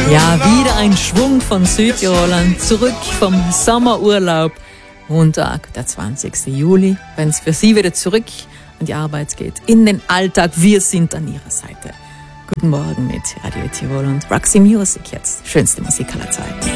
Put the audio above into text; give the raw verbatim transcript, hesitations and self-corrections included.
Ja, wieder ein Schwung von Südtirolern, zurück vom Sommerurlaub. Montag, der zwanzigsten Juli, wenn es für Sie wieder zurück an die Arbeit geht, in den Alltag. Wir sind an Ihrer Seite. Guten Morgen mit Radio Tirol und Roxy Music jetzt. Schönste Musik aller Zeiten.